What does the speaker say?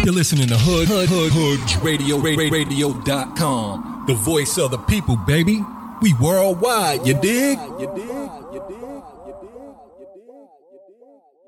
You're listening to Radio.com. The voice of the people, baby. We worldwide, you dig?